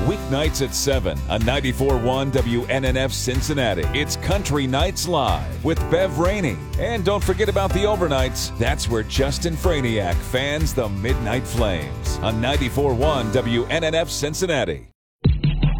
Weeknights at 7 on 94.1 WNNF Cincinnati. It's Country Nights Live with Bev Rainey. And don't forget about the overnights. That's where Justin Franiak fans the Midnight Flames on 94.1 WNNF Cincinnati.